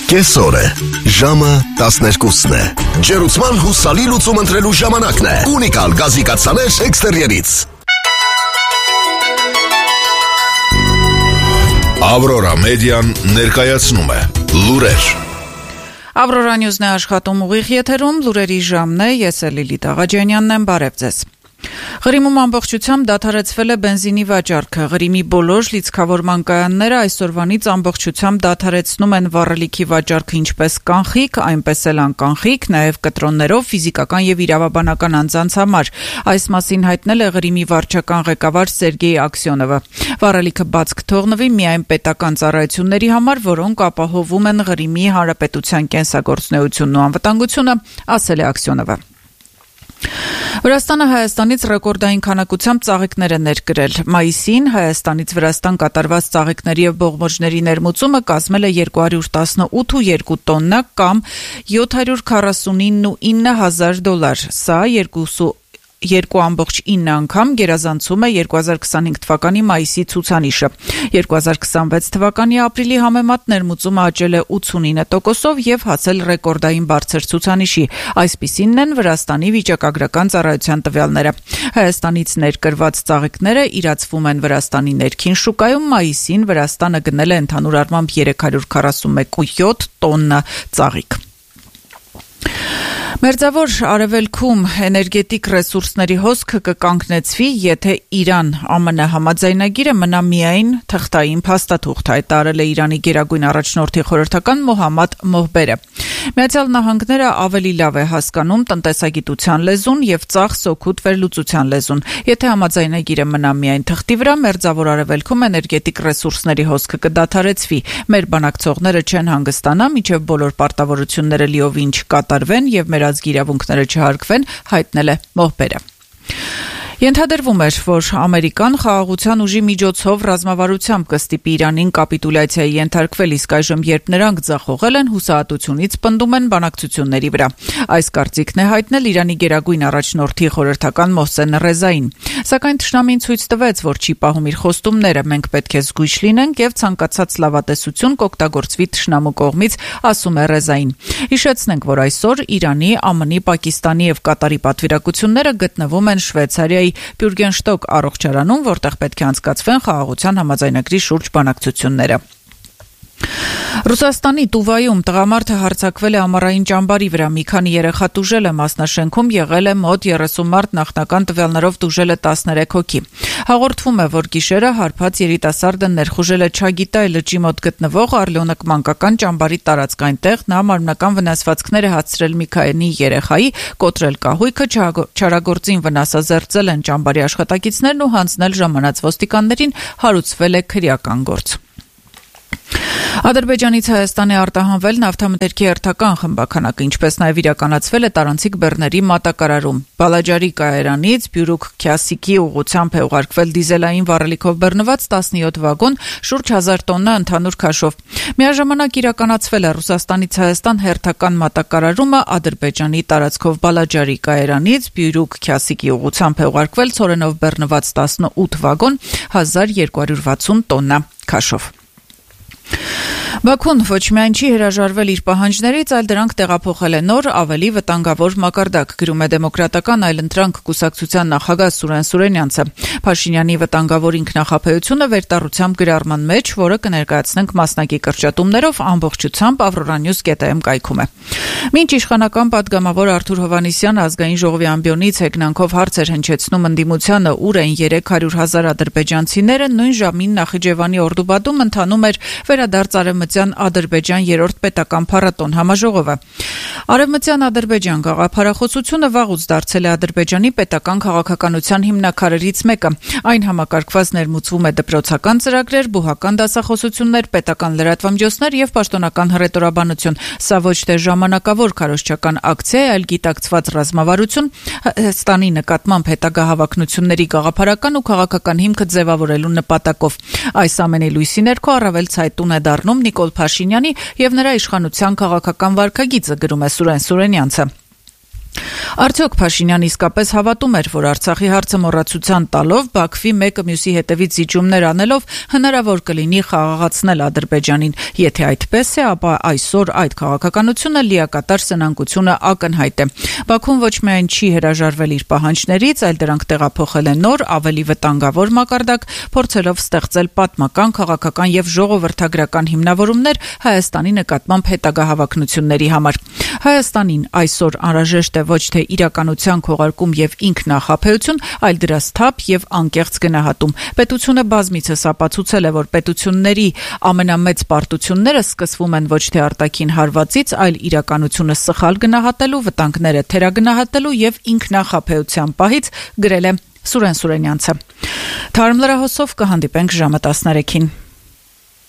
Կեսօր է, ժամը 12-ն է, ջերուցման հուսալի լուծում ընտրելու ժամանակն է, ունիկալ գազի կաթսաներ էքստերիերից։ Ավրորա մեդիան ներկայացնում է լուրեր։ Ավրորա նյուզն է աշխատում ուղիղ եթերում, լուրերի ժամն է, ես է Լիլիթ Աղաջանյանն եմ, բարև ձեզ։ Ղրիմում ամբողջությամբ դադարեցվել է բենզինի վաճառքը։ Ղրիմի բոլոր լիցքավորման կայանները այսօրվանից ամբողջությամբ դադարեցնում են վառելիքի վաճառքը ինչպես կանխիկ, այնպես էլ անկանխիկ, նաև կտրոններով ֆիզիկական եւ իրավաբանական անձանց համար։ Այս մասին հայտնել է Ղրիմի վարչական ղեկավար Սերգեյ Աքսյոնովը։ Վառելիքը բաց կթողնվի միայն պետական ծառայությունների համար, որոնք ապահովում են Ղրիմի հանրապետության կենսագործունեությունն ու անվտանգությունը, ասել է Աքսյոնովը։ Վրաստանը Հայաստանից ռեկորդային քանակությամբ ծաղիկներ է ներկրել։ Մայիսին Հայաստանից Վրաստան կատարված ծաղիկների եւ բողբոջների ներմուծումը կազմել է 218.2 տոննա կամ $749,000։ Սա 2.9 անգամ գերազանցում է 2025 թվականի մայիսի ցուցանիշը։ 2026 թվականի ապրիլի համեմատ ներմուծումը աճել է 89%-ով եւ հասել ռեկորդային բարձր ցուցանիշի։ Այսպիսինն են Վրաստանի վիճակագրական ծառայության տվյալները։ Հայաստանից ներկրված ծաղիկները իրացվում են Վրաստանի ներքին շուկայում։ Մայիսին Վրաստանը գնել է ընդհանուր առմամբ 341.7 տոննա ծաղիկ։ Մերձավոր արևելքում էներգետիկ ռեսուրսների հոսքը կկանգնեցվի, եթե Իրան-ԱՄՆ համաձայնագիրը մնա միայն թղթային փաստաթուղթ, հայտարարել է Իրանի գերագույն առաջնորդի խորհրդական Մոհամմադ Մոհբերը։ Միացյալ Նահանգները ավելի լավ է հասկանում տնտեսագիտության լեզուն եւ ծախս օգուտ վերլուծության լեզուն։ Եթե համաձայնագիրը մնա միայն թղթի վրա, մերձավոր արևելքում էներգետիկ ռեսուրսների հոսքը կդադարեցվի։ Մեր բանակցողները չեն հանգստանա, մինչև բոլոր պարտավորությունները լիովին չկատարվեն եւ մեր ազգի իրավունքները չհարգվեն, հայտնել է Մոհբերը։ Ենթադրվում էր, որ Ամերիկան խաղաղության ուժի միջոցով ռազմավարությամբ կստիպի Իրանին կապիտուլյացիայի ենթարկվել, իսկ այժմ երբ նրանք ձախողել են, հուսահատությունից պնդում են բանակցությունների վրա։ Այս կարծիքն է հայտնել Իրանի գերագույն առաջնորդի խորհրդական Մոհսեն Ռեզային։ Սակայն թշնամին ցույց տվեց, որ չի պահում իր խոստումները, մենք պետք է զգույշ լինենք եւ ցանկացած լավատեսություն կօգտագործվի թշնամու կողմից, ասում է Ռեզային։ Հիշեցնենք, որ այսօր Իրանի, ԱՄՆ-ի, Պակիստանի եւ Կատարի պատվիրակությունները գտնվում են Շվեյցարիայի Բյուրգենշտոկ առողջարանում, որտեղ պետք է անցկացվեն խաղաղության համաձայնագրի շուրջ բանակցությունները։ Ռուսաստանի Տուվայում տղամարդը հարձակվել է ամառային ճամբարի վրա, մի քանի երեխա տուժել է, մասնաշենքում եղել է մոտ 30 մարդ, նախնական տվյալներով տուժել է 13 հոգի։ Հաղորդվում է, որ գիշերը հարբած երիտասարդը ներխուժել է Չագիտայ լճի մոտ գտնվող Արլյոնակ մանկական ճամբարի տարածք, այնտեղ նա մարմնական վնասվածքներ է հասցրել մի քանի երեխայի, կոտրել կահույքը, չարագործին վնասազերծել են ճամբարի աշխատակիցներն ու հանձնել ժամանած ոստիկաններին, հարուցվել է քրեական գործ։ Ադրբեջանից Հայաստան է արտահանվել նավթամթերքի հերթական խմբաքանակը, ինչպես նաև իրականացվել է տարանցիկ բեռների մատակարարում։ Բալաջարի կայարանից Բյուրուկ Քյասիկի ուղղությամբ է ուղարկվել դիզելային վառելիքով բռնված 17 վագոն, շուրջ 1000 տոննա ընդհանուր քաշով։ Միաժամանակ իրականացվել է Ռուսաստանից Հայաստան հերթական մատակարարումը Ադրբեջանի տարածքով Բալաջարի կայարանից Բյուրուկ Քյասիկի ուղղությամբ է ուղարկվել ցորենով բռնված 18 վագոն, 1260 տոննա քաշով։ Բաքուն ոչ միայն չի հրաժարվել իր պահանջներից, այլ դրանք տեղափոխել է նոր, ավելի վտանգավոր մակարդակ, գրում է Դեմոկրատական այլընտրանք կուսակցության նախագահ Սուրեն Սուրենյանցը։ Փաշինյանի վտանգավոր ինքնախապեյությունը վերտառությամբ գրառման մեջ, որը կներկայացնենք մասնակի կրճատումներով, ամբողջությամբ avroranews.am կայքում է։ Մինչ իշխանական падգամավոր Արթուր Հովհաննիսյանը ազգային ժողովի ամբիոնից հեգնանքով հարց էր հնչեցնում ընդդիմությանը, ուր են 300,000 ադրբեջանցիները, նույն ժամին Նախիջևանի Օրդուբադում ընթանում էր վերադարձ Արևմտյան Ադրբեջան 3-րդ պետական փառատոն համաժողովը։ Արևմտյան Ադրբեջան գաղափարախոսությունը վաղուց դարձել է Ադրբեջանի պետական քաղաքականության հիմնաքարերից մեկը։ Այն համակարգված ներմուծվում է դպրոցական ծրագրեր, բուհական դասախոսություններ, պետական լրատվամիջոցներ եւ պաշտոնական հռետորաբանություն։ Սա ոչ թե ժամանակավոր քարոզչական ակցիա է, այլ գիտակցված ռազմավարություն Հայաստանի նկատմամբ հետագա հավակնությունների գաղափարական ու քաղաքական հիմքը ձևավորելու նպատակով։ Այս ամենի լույսի ներքո առավել ցայտուն է դառնում Նիկոլ Փաշինյանի եւ նրա իշխանության քաղաքական վարքագիծը, գրում է Սուրեն Սուրենյանցը։ Արդյոք Փաշինյանը իսկապես հավատում էր, որ Արցախի հարցը մոռացության տալով, Բաքվի մեկը մյուսի հետևից զիջումներ անելով հնարավոր կլինի խաղաղացնել Ադրբեջանին։ Եթե այդպես է, ապա այսօր այդ քաղաքականությունը լիակատար սնանկությունը ակնհայտ է։ Բաքուն ոչ միայն չի հրաժարվել իր պահանջներից, այլ դրանք տեղափոխել է նոր, ավելի վտանգավոր մակարդակ, փորձելով ստեղծել պատմական, քաղաքական եւ ժողովրդագրական հիմնավորումներ Հայաստանի նկատմամբ հետագա հավակնությունների համար։ Հայաստանին այսօր անհրաժեշտ է ոչ թե իրականության քողարկում եւ ինքնախապեյություն, այլ դրա սթափ եւ անկեղծ գնահատում։ Պետությունը բազմիցս ապացուցել է, որ պետությունների ամենամեծ պարտությունները սկսվում են ոչ թե արտաքին հարվածից, այլ իրականությունը սխալ գնահատելու, վտանգները թերագնահատելու եւ ինքնախապեյության պահից, գրել է Սուրեն Սուրենյանցը։ Թարմ լրահոսով կհանդիպենք ժամը 13-ին։